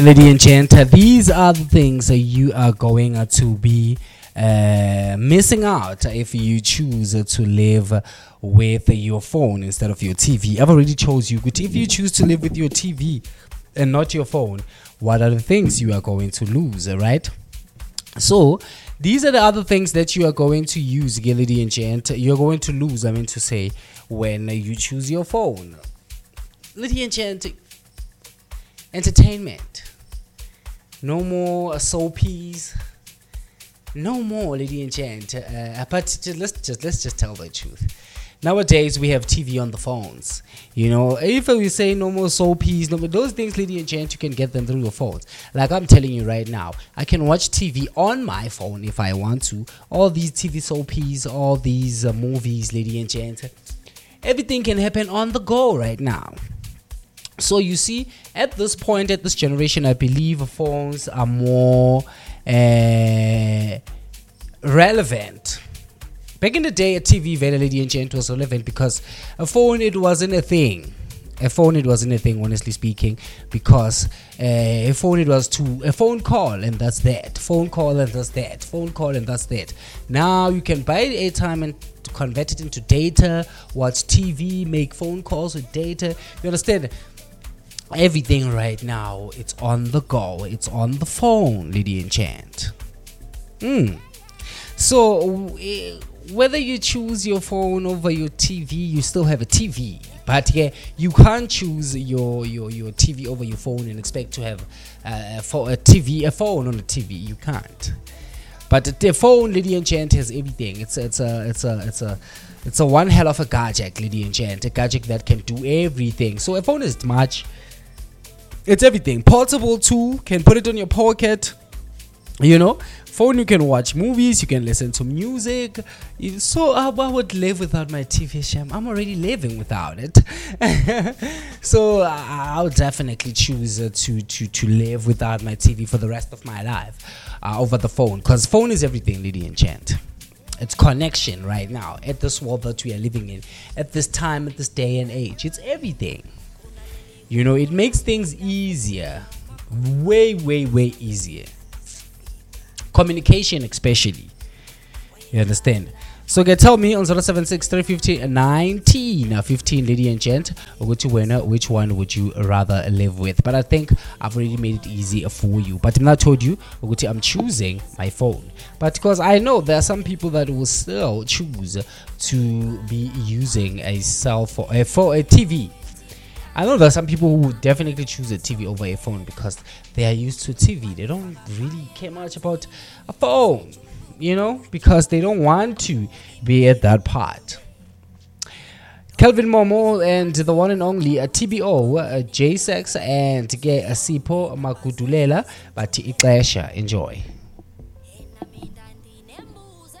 Lady and gent, these are the things that you are going to be missing out if you choose to live with your phone instead of your TV. I've already chose you, but if you choose to live with your TV and not your phone, what are the things you are going to lose, right? So these are the other things that you are going to use, lady and gent. You're going to lose, I mean to say, when you choose your phone. Lady and gent, entertainment. No more soapies. No more, lady and gent. But let's just tell the truth. Nowadays we have TV on the phones. You know, if we say no more soapies, no more those things, lady and gent, you can get them through your phones. Like I'm telling you right now, I can watch TV on my phone if I want to. All these TV soapies, all these movies, lady and gent, everything can happen on the go right now. So you see, at this point, at this generation, I believe phones are more relevant. Back in the day, a TV, lady and gent, was relevant because a phone, it wasn't a thing. Honestly speaking, because a phone, it was to a phone call and that's that. Phone call and that's that. Phone call and that's that. Now you can buy airtime and convert it into data, watch TV, make phone calls with data. You understand? Everything right now, it's on the go. It's on the phone, lady and gent. So whether you choose your phone over your TV, you still have a TV. But yeah, you can't choose your TV over your phone and expect to have a phone on a TV. You can't. But the phone, lady and gent, has everything. It's a one hell of a gadget, lady and gent. A gadget that can do everything. So a phone is much. It's everything. Portable too. Can put it on your pocket. You know, phone, you can watch movies, you can listen to music. So I would live without my TV, Shem. I'm already living without it. So I'll definitely choose to live without my TV for the rest of my life over the phone, because phone is everything, lady and gent. It's connection right now at this world that we are living in, at this time, at this day and age. It's everything. You know, it makes things easier, way easier. Communication especially. You understand? So tell me on 076 350 1915, lady and gent, which one would you rather live with? But I think I've already made it easy for you. But I'm not told you, I'm choosing my phone. But because I know there are some people that will still choose to be using a TV. I know there are some people who would definitely choose a TV over a phone because they are used to TV. They don't really care much about a phone, you know, because they don't want to be at that part. Kelvin Momo and the one and only TBO, J-Sex and Sipo Makudulela, but Enjoy.